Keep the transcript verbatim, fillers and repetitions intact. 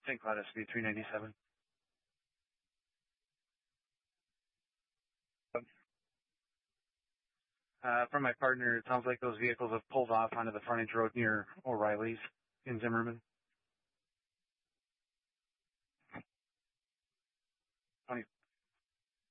Saint Cloud S B three ninety-seven. Uh, from my partner, it sounds like those vehicles have pulled off onto the frontage road near O'Reilly's in Zimmerman.